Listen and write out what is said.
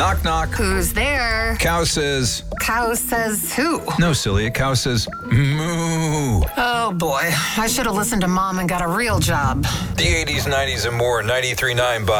Knock, knock. Who's there? Cow says... Cow says who? No, silly. A cow says moo. Oh, boy. I should have listened to Mom and got a real job. The 80s, 90s, and more. 93.9 by...